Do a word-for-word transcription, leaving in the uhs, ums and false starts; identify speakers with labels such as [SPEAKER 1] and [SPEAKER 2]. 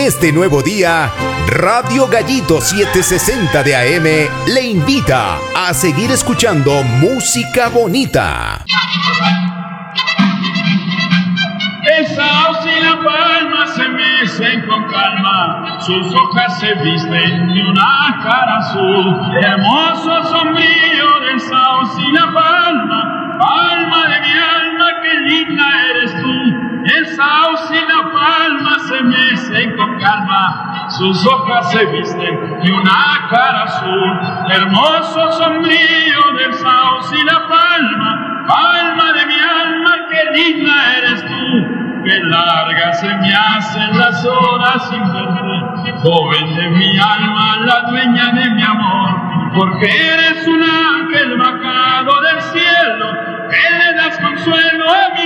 [SPEAKER 1] este nuevo día, Radio Gallito setecientos sesenta de A M le invita a seguir escuchando música bonita.
[SPEAKER 2] El sauce y la palma se mecen con calma, sus hojas se visten de una cara azul. Hermoso sombrío del sauce y la palma, palma de mi alma, qué linda eres tú. El sauce y la palma se mecen con calma, sus hojas se visten de una cara azul. Hermoso sombrío del sauce y la palma, palma de mi alma, qué linda eres tú. Qué largas se me hacen las horas sin verte, joven de mi alma, la dueña de mi amor, porque eres un ángel bajado del cielo, que le das consuelo a mi